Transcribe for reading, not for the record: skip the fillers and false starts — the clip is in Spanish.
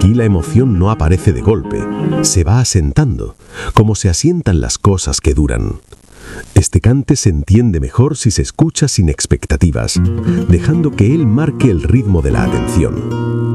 Aquí la emoción no aparece de golpe, se va asentando, como se asientan las cosas que duran. Este cante se entiende mejor si se escucha sin expectativas, dejando que él marque el ritmo de la atención.